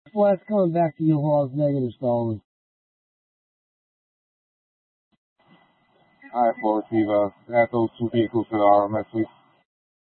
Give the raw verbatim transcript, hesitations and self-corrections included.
Well, that's coming back to you while I was negative stalling. Alright, four receiver. Add those two vehicles to the R M S, please.